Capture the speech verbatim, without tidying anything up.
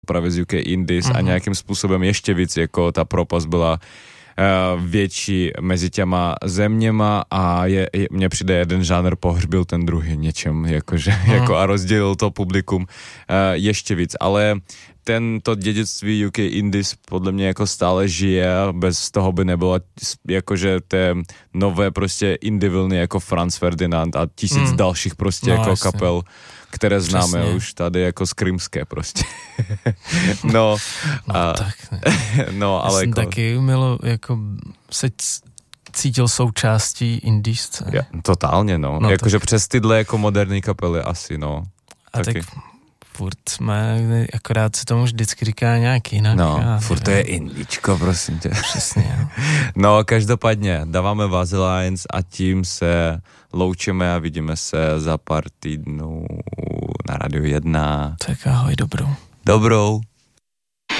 právě z U K Indies mm-hmm. a nějakým způsobem ještě víc, jako ta propast byla uh, větší mezi těma zeměma a je, je, mně přijde jeden žánr pohřbil ten druhý něčem, jakože, mm. jako a rozdělil to publikum uh, ještě víc, ale tento dědictví U K Indies podle mě jako stále žije, bez toho by nebylo jakože té nové prostě indie vlny jako Franz Ferdinand a tisíc mm. dalších prostě no, jako jasně. kapel, které známe Přesně. už tady jako z krymské prostě. no, no a, tak ne. no, ale Já jsem jako, taky umilo, jako se cítil součástí indie scény. Ja, totálně, no. no Jakože tak... přes tyhle jako moderní kapely asi, no. A taky. tak furt jsme, akorát se tomu vždycky říká nějak jinak. No, furt to je indičko, prosím tě. Přesně. No. no, každopádně dáváme Vaselines a tím se loučíme a vidíme se za pár týdnů na Rádiu jedna. Tak ahoj, dobrou. Dobrou.